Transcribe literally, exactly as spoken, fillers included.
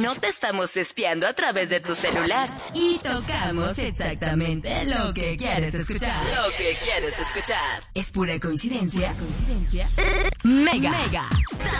no te estamos espiando a través de tu celular. Y tocamos exactamente lo que quieres escuchar. Lo que quieres escuchar. ¿Es pura coincidencia? ¿Coincidencia? Mega. Mega.